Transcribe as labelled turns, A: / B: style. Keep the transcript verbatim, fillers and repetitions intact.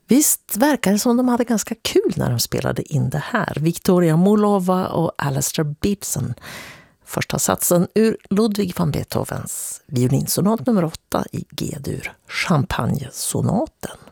A: Visst verkar det som de hade ganska kul när de spelade in det här. Victoria Mullova och Alastair Beatson. Första satsen ur Ludwig van Beethovens violinsonat nummer åtta i G-dur, Champagne-sonaten.